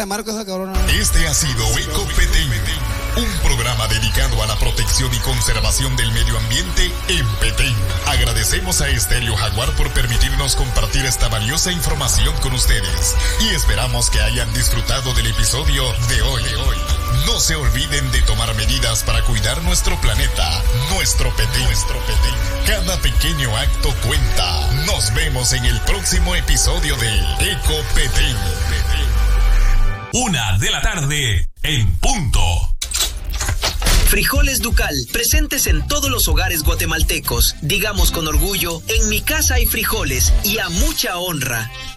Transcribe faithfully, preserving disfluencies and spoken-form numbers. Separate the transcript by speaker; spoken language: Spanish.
Speaker 1: Marco esa cabrona.
Speaker 2: Este ha sido Ecopetén, un programa dedicado a la protección y conservación del medio ambiente en Petén. Agradecemos a Estéreo Jaguar por permitirnos compartir esta valiosa información con ustedes y esperamos que hayan disfrutado del episodio de hoy. No se olviden de tomar medidas para cuidar nuestro planeta, nuestro Petén, nuestro Petén. Cada pequeño acto cuenta. Nos vemos en el próximo episodio de Ecopetén.
Speaker 3: Una de la tarde en punto.
Speaker 4: Frijoles Ducal, presentes en todos los hogares guatemaltecos. Digamos con orgullo, en mi casa hay frijoles y a mucha honra.